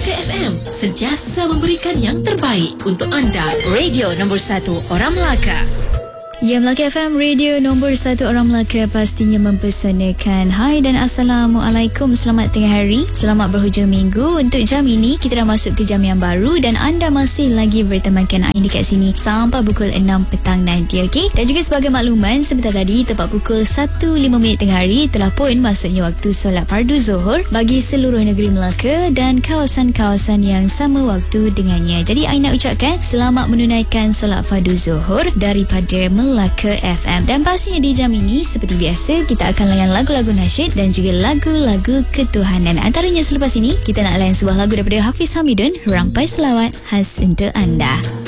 Melaka FM sentiasa memberikan yang terbaik untuk anda. Radio nombor 1 Orang Melaka. Ya, Melaka FM, radio nombor 1 Orang Melaka, pastinya mempesonakan. Hai dan Assalamualaikum, selamat tengah hari, selamat berhujung minggu. Untuk jam ini, kita dah masuk ke jam yang baru dan anda masih lagi bertemankan Ain dekat sini sampai pukul 6 petang nanti, okey? Dan juga sebagai makluman, sebentar tadi tepat pukul 1.05 tengah hari telah pun masuknya waktu solat fardu Zuhur bagi seluruh negeri Melaka dan kawasan-kawasan yang sama waktu dengannya. Jadi Ain nak ucapkan selamat menunaikan solat fardu Zuhur daripada Melaka FM. Dan pastinya di jam ini seperti biasa kita akan layan lagu-lagu nasyid dan juga lagu-lagu ketuhanan. Antaranya selepas ini kita nak layan sebuah lagu daripada Hafiz Hamidun, Rampai Selawat khas untuk anda.